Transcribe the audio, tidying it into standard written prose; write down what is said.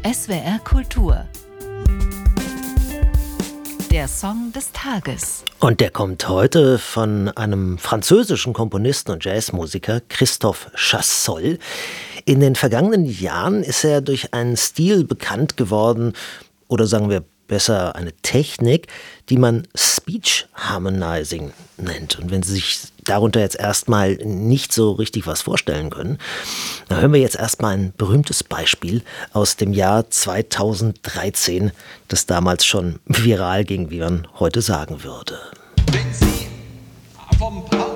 SWR Kultur. Der Song des Tages. Und der kommt heute von einem französischen Komponisten und Jazzmusiker, Christophe Chassol. In den vergangenen Jahren ist er durch einen Stil bekannt geworden, oder sagen wir besser eine Technik, die man Speech Harmonizing nennt. Und wenn Sie sich darunter jetzt erstmal nicht so richtig was vorstellen können, dann hören wir jetzt erstmal ein berühmtes Beispiel aus dem Jahr 2013, das damals schon viral ging, wie man heute sagen würde. Wenn Sie vom Paul